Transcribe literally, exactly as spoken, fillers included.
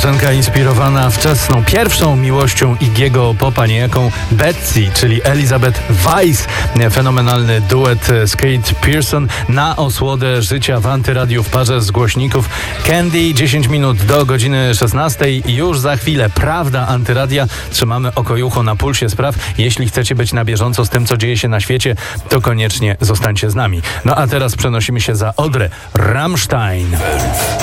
Piosenka inspirowana wczesną, pierwszą miłością Iggy'ego Popa, niejaką Betsy, czyli Elizabeth Weiss. Fenomenalny duet z Kate Pierson na osłodę życia w Antyradiu w parze z głośników. Candy, dziesięć minut do godziny szesnastej. Już za chwilę Prawda Antyradia. Trzymamy oko i ucho na pulsie spraw. Jeśli chcecie być na bieżąco z tym, co dzieje się na świecie, to koniecznie zostańcie z nami. No a teraz przenosimy się za Odrę. Rammstein.